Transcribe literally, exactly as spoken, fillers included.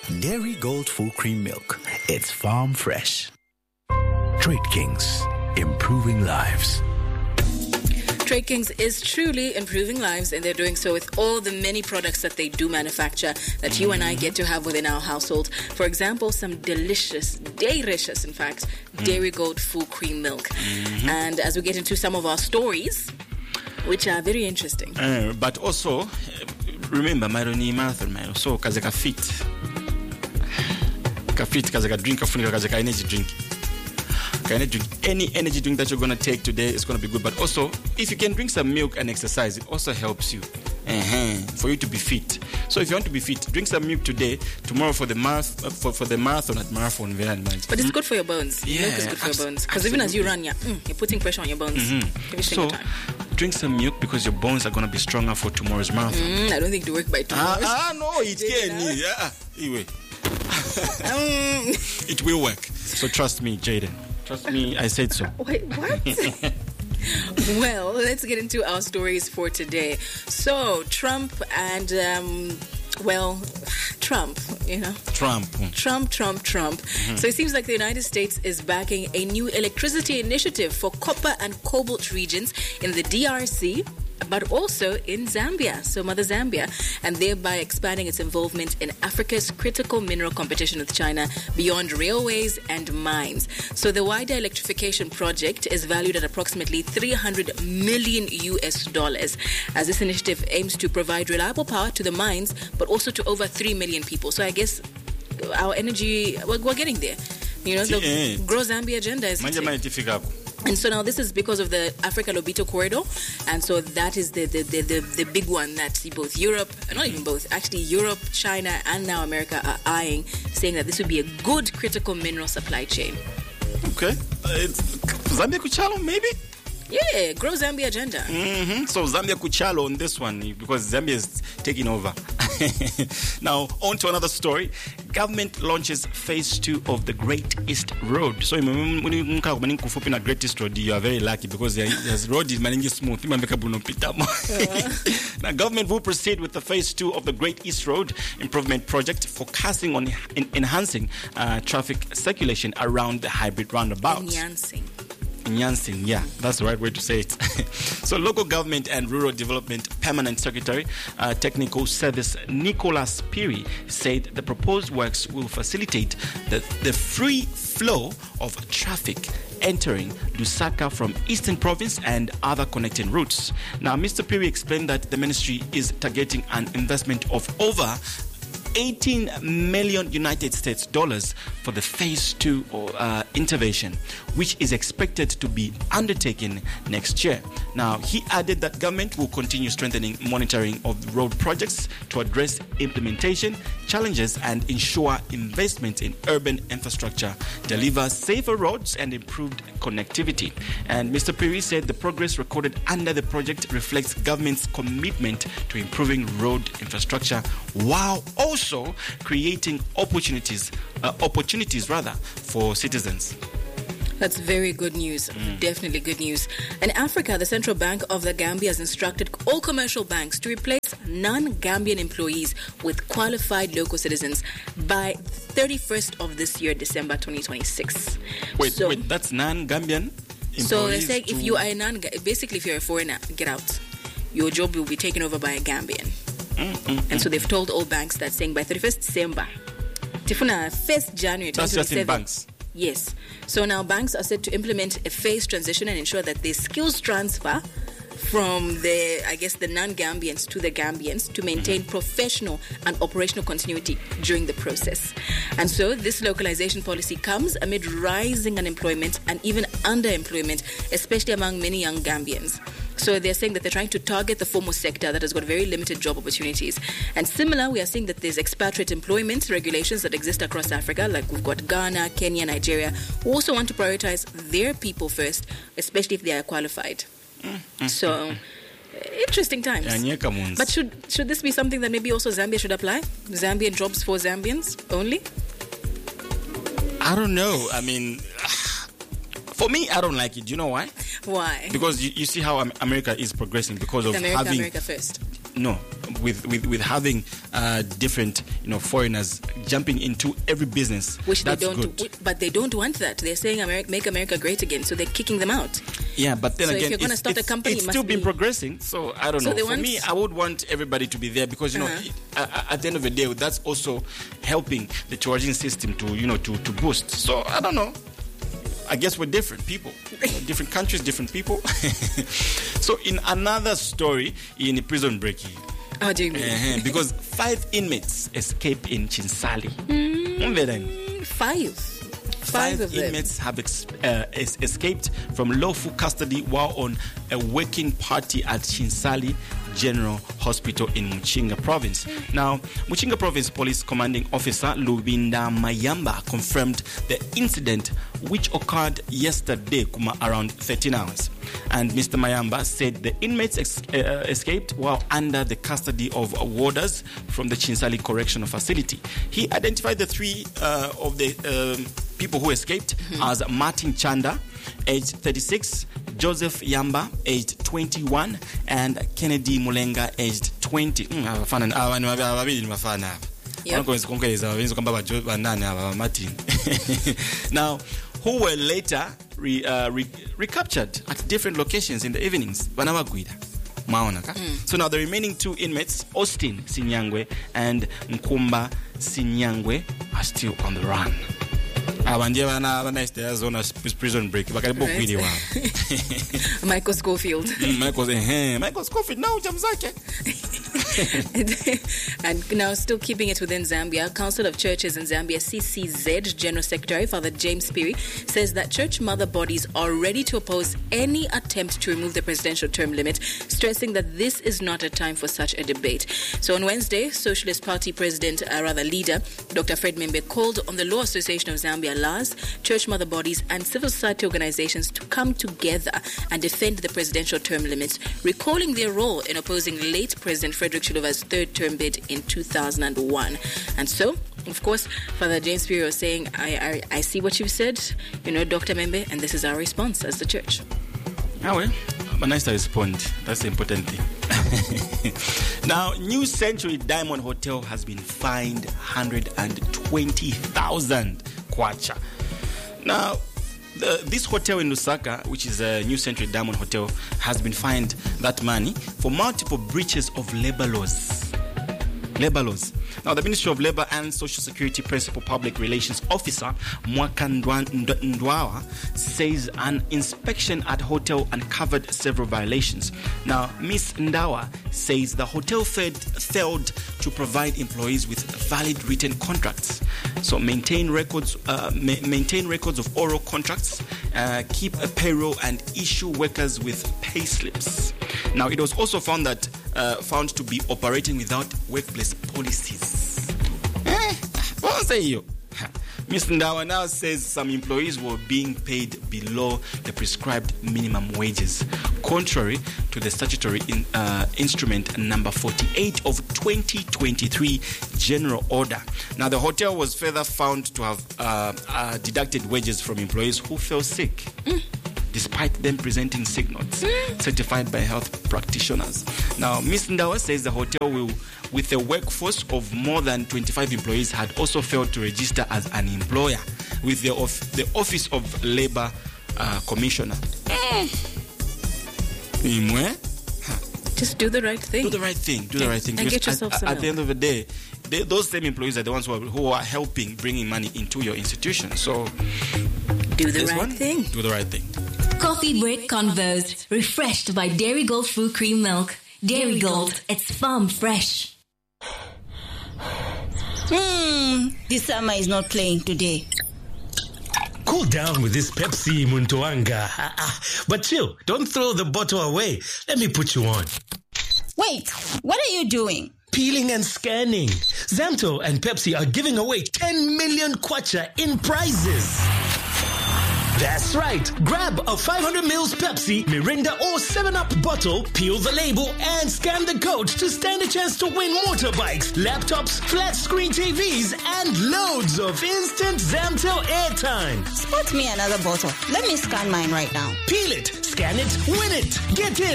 Dairy Gold Full Cream Milk. It's farm fresh. Trade Kings, improving lives. Trade Kings is truly improving lives, and they're doing so with all the many products that they do manufacture that mm-hmm. you and I get to have within our household. For example, some delicious, delicious, in fact, mm. Dairy Gold Full Cream Milk. Mm-hmm. And as we get into some of our stories, which are very interesting. Uh, but also, remember, Maroni Marathon, man. So, kazeka fit. Ka fit, kazeka drink, kazeka energy drink. Drink. Any energy drink that you're going to take today is going to be good. But also, if you can drink some milk and exercise, it also helps you uh-huh, for you to be fit. So if you want to be fit, drink some milk today, tomorrow for the marath- for, for the marathon at Marathon. But it's good for your bones. Yeah, milk is good for abs- your bones. Because even as you run, yeah, mm, you're putting pressure on your bones mm-hmm. every single so, time. Drink some milk because your bones are going to be stronger for tomorrow's marathon. Mm, I don't think it will work by tomorrow. Ah, ah, no, it can. Yeah. Anyway. um. It will work. So trust me, Jaden. Trust me, I said so. Wait, what? Well, let's get into our stories for today. So, Trump and, um, well, Trump, you know. Trump. Trump, Trump, Trump. Mm-hmm. So it seems like the United States is backing a new electricity initiative for copper and cobalt regions in the D R C, but also in Zambia, so Mother Zambia, and thereby expanding its involvement in Africa's critical mineral competition with China beyond railways and mines. So the wider electrification project is valued at approximately three hundred million U S dollars, as this initiative aims to provide reliable power to the mines, but also to over three million people. So I guess our energy, we're, we're getting there. You know, the Grow Zambia agenda is... And so now this is because of the Africa Lobito corridor, and so that is the the, the, the the big one that both Europe, not even both, actually Europe, China, and now America are eyeing, saying that this would be a good critical mineral supply chain. Okay. Uh, it's Zambia Kuchalo, maybe? Yeah, Grow Zambia agenda. Mm-hmm. So Zambia Kuchalo on this one, because Zambia is taking over. Now, on to another story. Government launches phase two of the Great East Road. So, when you come to the Great East Road, you are very lucky because the road is smooth. Now, government will proceed with the phase two of the Great East Road improvement project, focusing on in, enhancing uh, traffic circulation around the hybrid roundabout. Enhancing. Nyansing, yeah, that's the right way to say it. So, Local Government and Rural Development Permanent Secretary, uh, Technical Service Nicholas Piri said the proposed works will facilitate the, the free flow of traffic entering Lusaka from Eastern Province and other connecting routes. Now, Mister Piri explained that the ministry is targeting an investment of over eighteen million United States dollars for the phase two uh, intervention, which is expected to be undertaken next year. Now, he added that government will continue strengthening monitoring of road projects to address implementation challenges and ensure investment in urban infrastructure, deliver safer roads and improved connectivity. And Mister Piri said the progress recorded under the project reflects government's commitment to improving road infrastructure while also Also creating opportunities, uh, opportunities rather, for citizens. That's very good news. Mm. Definitely good news. In Africa, the Central Bank of the Gambia has instructed all commercial banks to replace non-Gambian employees with qualified local citizens by thirty-first of this year, December twenty twenty-six. Wait, so, wait, that's non-Gambian employees? So they're saying if you are a non, basically if you're a foreigner, get out. Your job will be taken over by a Gambian. Mm-hmm. And so they've told all banks that, saying by thirty-first December, Tifuna first January twenty twenty-seven. That's just in banks. Yes. So now banks are set to implement a phased transition and ensure that there's skills transfer from the, I guess, the non-Gambians to the Gambians to maintain mm-hmm. professional and operational continuity during the process. And so this localization policy comes amid rising unemployment and even underemployment, especially among many young Gambians. So they're saying that they're trying to target the formal sector that has got very limited job opportunities. And similar, we are seeing that there's expatriate employment regulations that exist across Africa, like we've got Ghana, Kenya, Nigeria, who also want to prioritize their people first, especially if they are qualified. Mm-hmm. So, interesting times. But should should this be something that maybe also Zambia should apply? Zambian jobs for Zambians only? I don't know. I mean... For me, I don't like it. Do you know why? Why? Because you, you see how America is progressing because of America, having... America first. No, with with, with having uh, different, you know, foreigners jumping into every business. Which That's they don't, good. but they don't want that. They're saying America, make America great again, so they're kicking them out. Yeah, but then so again, if you're going to it's, start it's, a company, it's it must still been be... progressing. So I don't So know. they For want- me, I would want everybody to be there because, you know, Uh-huh. at, at the end of the day, that's also helping the tourism system to, you know, to, to boost. So I don't know. I guess we're different people, you know, different countries, different people. So in another story, in a prison break, How do you mean? uh-huh, because five inmates escaped in Chinsali. Mm. Five. Five, Five of them. inmates have ex- uh, es- escaped from lawful custody while on a working party at Chinsali General Hospital in Muchinga Province. Now, Muchinga Province Police Commanding Officer Lubinda Mayamba confirmed the incident, which occurred yesterday kuma, around thirteen hours. And Mister Mayamba said the inmates ex- uh, escaped while under the custody of warders from the Chinsali Correctional Facility. He identified the three uh, of the um, people who escaped mm-hmm. as Martin Chanda, aged thirty-six, Joseph Yamba, aged twenty-one, and Kennedy Mulenga, aged twenty. Now, who were later re, uh, re, recaptured at different locations in the evenings. Mm. So now the remaining two inmates, Austin Sinyangwe and Nkumba Sinyangwe, are still on the run. Prison break. Right. Michael Schofield. Michael, eh, Michael Schofield now jamzake. And now, still keeping it within Zambia, Council of Churches in Zambia, C C Z General Secretary Father James Phiri says that church mother bodies are ready to oppose any attempt to remove the presidential term limit, stressing that this is not a time for such a debate. So on Wednesday, Socialist Party President, uh, rather leader, Doctor Fred Membe, called on the Law Association of Zambia, L A S, church mother bodies and civil society organizations to come together and defend the presidential term limits, recalling their role in opposing late President Frederick Chiluba's third term bid in two thousand one. And so, of course, Father James Phiri was saying, I, I, I see what you've said, you know, Doctor Membe, and this is our response as the church. Ah, well, but nice to respond. That's the important thing. Now, New Century Diamond Hotel has been fined one hundred twenty thousand kwacha. Now, the, this hotel in Lusaka, which is a New Century Diamond Hotel, has been fined that money for multiple breaches of labor laws. Labor laws. Now, the Ministry of Labor and Social Security Principal Public Relations Officer Mwaka Ndwawa says an inspection at hotel uncovered several violations. Now, Miz Ndawa says the hotel failed, failed to provide employees with valid written contracts. So, maintain records, uh, ma- maintain records of oral contracts, uh, keep a payroll, and issue workers with pay slips. Now, it was also found that uh, found to be operating without workplace policies. Eh? What say you? Mister Ndawa now says some employees were being paid below the prescribed minimum wages, contrary to the statutory in, uh, instrument number forty-eight of twenty twenty-three General Order. Now, the hotel was further found to have uh, uh, deducted wages from employees who fell sick. Mm. Despite them presenting sick notes certified by health practitioners. Now, Miz Ndawa says the hotel will, with a workforce of more than twenty-five employees, had also failed to register as an employer with the, of, the Office of Labor uh, Commissioner. Mm. Just do the right thing. Do the right thing. Do the right thing. And get Because yourself at, some at the end of the day, they, those same employees are the ones who are, who are helping bringing money into your institution. So, do the right one, thing. Do the right thing. Coffee break convos, refreshed by Dairy Gold Full Cream Milk. Dairy Gold, it's farm fresh. Hmm, this summer is not playing today. Cool down with this Pepsi, Muntoanga. But chill, don't throw the bottle away. Let me put you on. Wait, what are you doing? Peeling and scanning. Zamto and Pepsi are giving away ten million kwacha in prizes. That's right. Grab a five hundred milliliters Pepsi, Mirinda or seven up bottle, peel the label and scan the code to stand a chance to win motorbikes, laptops, flat screen T Vs and loads of instant Zamtel airtime. Spot me another bottle. Let me scan mine right now. Peel it, scan it, win it. Get in.